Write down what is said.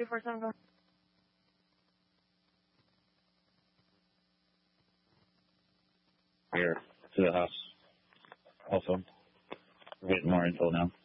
247, go. Here, to the house. Also, we're getting more info now.